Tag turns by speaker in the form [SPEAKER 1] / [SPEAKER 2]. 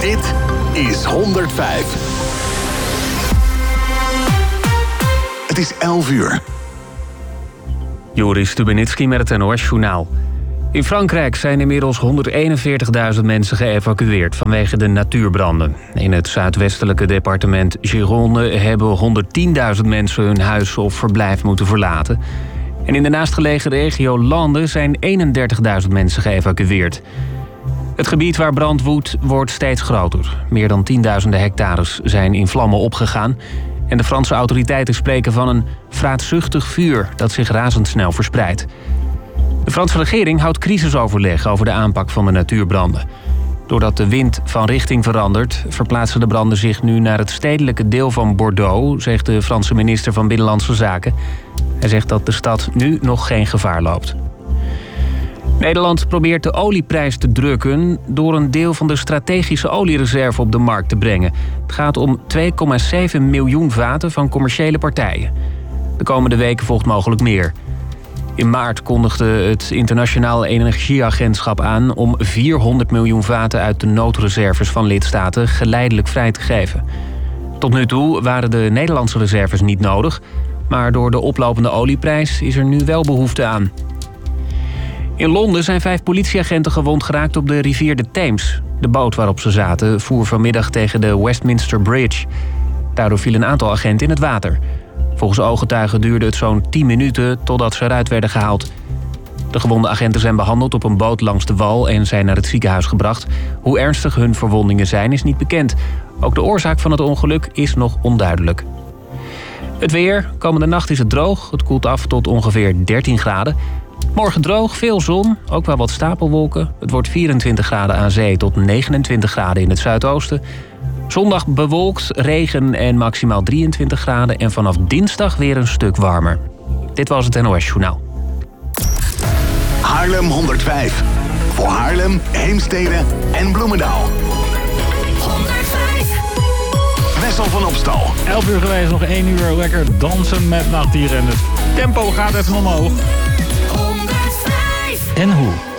[SPEAKER 1] Dit is 105. Het is 11 uur.
[SPEAKER 2] Joris Stubenitski met het NOS-journaal. In Frankrijk zijn inmiddels 141.000 mensen geëvacueerd vanwege de natuurbranden. In het zuidwestelijke departement Gironde hebben 110.000 mensen hun huis of verblijf moeten verlaten. En in de naastgelegen regio Landes zijn 31.000 mensen geëvacueerd. Het gebied waar brand woedt wordt steeds groter. Meer dan 10.000 hectares zijn in vlammen opgegaan. En de Franse autoriteiten spreken van een vraatzuchtig vuur dat zich razendsnel verspreidt. De Franse regering houdt crisisoverleg over de aanpak van de natuurbranden. Doordat de wind van richting verandert, verplaatsen de branden zich nu naar het stedelijke deel van Bordeaux, zegt de Franse minister van Binnenlandse Zaken. Hij zegt dat de stad nu nog geen gevaar loopt. Nederland probeert de olieprijs te drukken door een deel van de strategische oliereserve op de markt te brengen. Het gaat om 2,7 miljoen vaten van commerciële partijen. De komende weken volgt mogelijk meer. In maart kondigde het Internationaal Energieagentschap aan om 400 miljoen vaten uit de noodreserves van lidstaten geleidelijk vrij te geven. Tot nu toe waren de Nederlandse reserves niet nodig, maar door de oplopende olieprijs is er nu wel behoefte aan. In Londen zijn 5 politieagenten gewond geraakt op de rivier de Theems. De boot waarop ze zaten voer vanmiddag tegen de Westminster Bridge. Daardoor viel een aantal agenten in het water. Volgens ooggetuigen duurde het zo'n 10 minuten totdat ze eruit werden gehaald. De gewonde agenten zijn behandeld op een boot langs de wal en zijn naar het ziekenhuis gebracht. Hoe ernstig hun verwondingen zijn is niet bekend. Ook de oorzaak van het ongeluk is nog onduidelijk. Het weer. Komende nacht is het droog. Het koelt af tot ongeveer 13 graden. Morgen droog, veel zon, ook wel wat stapelwolken. Het wordt 24 graden aan zee tot 29 graden in het zuidoosten. Zondag bewolkt, regen en maximaal 23 graden. En vanaf dinsdag weer een stuk warmer. Dit was het NOS Journaal.
[SPEAKER 1] Haarlem 105. Voor Haarlem, Heemstede en Bloemendaal.
[SPEAKER 3] 105.
[SPEAKER 1] Wessel van Opstal.
[SPEAKER 4] 11 uur geweest, nog 1 uur lekker dansen met Nachtdieren. En het tempo gaat even omhoog.
[SPEAKER 3] 105.
[SPEAKER 4] En hoe?